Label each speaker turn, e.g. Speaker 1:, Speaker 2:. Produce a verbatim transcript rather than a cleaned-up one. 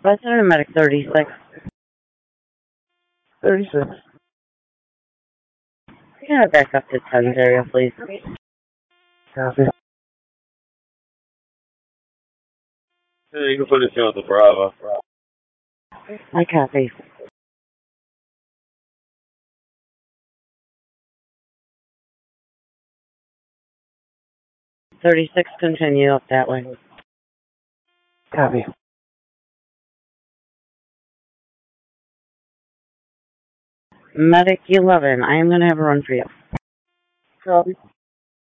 Speaker 1: Resident Medic thirty-six.
Speaker 2: thirty-six.
Speaker 1: Can I back up to ten's area, please?
Speaker 2: Copy.
Speaker 3: Yeah, you can put it in with the Bravo.
Speaker 1: I copy. thirty-six, continue up that way.
Speaker 2: Copy.
Speaker 1: Medic eleven, I am going to have a run for you.
Speaker 2: Copy.